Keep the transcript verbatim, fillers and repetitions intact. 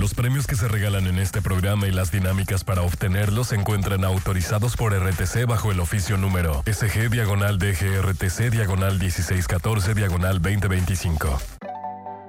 Los premios que se regalan en este programa y las dinámicas para obtenerlos se encuentran autorizados por R T C bajo el oficio número S G diagonal D G R T C diagonal dieciséis catorce diagonal veinte veinticinco.